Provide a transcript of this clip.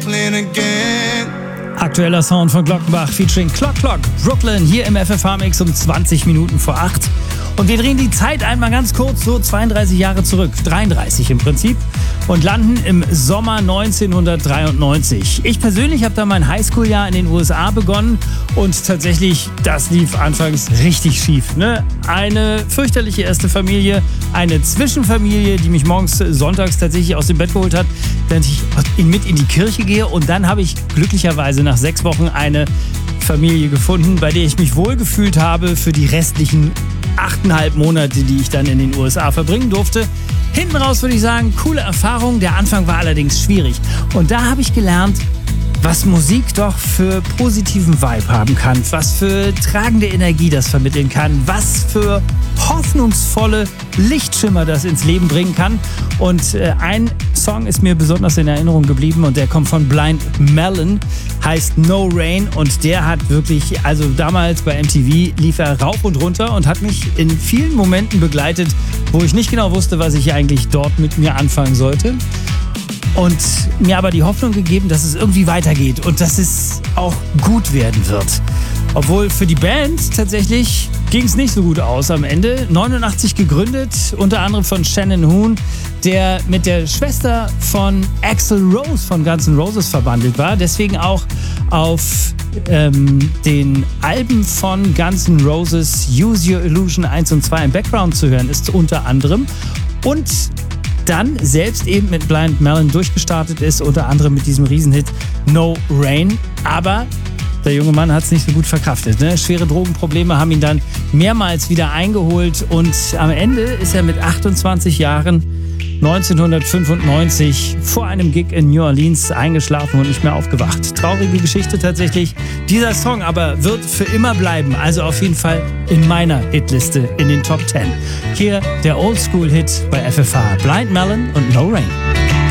Brooklyn again. Aktueller Sound von Glockenbach featuring Clock Clock, Brooklyn, hier im FFH-Mix um 20 Minuten vor 8. Und wir drehen die Zeit einmal ganz kurz so 32 Jahre zurück, 33 im Prinzip, und landen im Sommer 1993. Ich persönlich habe da mein Highschool-Jahr in den USA begonnen und tatsächlich, das lief anfangs richtig schief. Ne? Eine fürchterliche erste Familie, eine Zwischenfamilie, die mich morgens sonntags tatsächlich aus dem Bett geholt hat, damit ich mit in die Kirche gehe, und dann habe ich glücklicherweise nach 6 Wochen eine Familie gefunden, bei der ich mich wohlgefühlt habe für die restlichen 8,5 Monate, die ich dann in den USA verbringen durfte. Hinten raus würde ich sagen, coole Erfahrung. Der Anfang war allerdings schwierig. Und da habe ich gelernt, was Musik doch für positiven Vibe haben kann, was für tragende Energie das vermitteln kann, was für hoffnungsvolle Lichtschimmer das ins Leben bringen kann. Und ein Song ist mir besonders in Erinnerung geblieben, und der kommt von Blind Melon, heißt No Rain, und der hat wirklich, also damals bei MTV lief er rauf und runter und hat mich in vielen Momenten begleitet, wo ich nicht genau wusste, was ich eigentlich dort mit mir anfangen sollte. Und mir aber die Hoffnung gegeben, dass es irgendwie weitergeht und dass es auch gut werden wird. Obwohl für die Band tatsächlich ging es nicht so gut aus am Ende. 89 gegründet, unter anderem von Shannon Hoon, der mit der Schwester von Axl Rose von Guns N' Roses verbandelt war. Deswegen auch auf den Alben von Guns N' Roses Use Your Illusion 1 und 2 im Background zu hören ist, unter anderem. Und dann selbst eben mit Blind Melon durchgestartet ist, unter anderem mit diesem Riesenhit No Rain. Aber der junge Mann hat es nicht so gut verkraftet. Ne? Schwere Drogenprobleme haben ihn dann mehrmals wieder eingeholt, und am Ende ist er mit 28 Jahren 1995 vor einem Gig in New Orleans eingeschlafen und nicht mehr aufgewacht. Traurige Geschichte tatsächlich. Dieser Song aber wird für immer bleiben. Also auf jeden Fall in meiner Hitliste in den Top 10. Hier der Oldschool-Hit bei FFH. Blind Melon und No Rain.